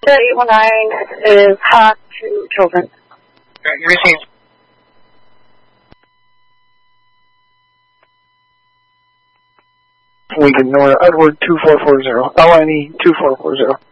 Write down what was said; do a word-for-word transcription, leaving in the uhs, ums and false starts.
eight one nine is hot to children. Okay, you received. Lincoln Nora, Edward two four four zero, L N E two four four zero.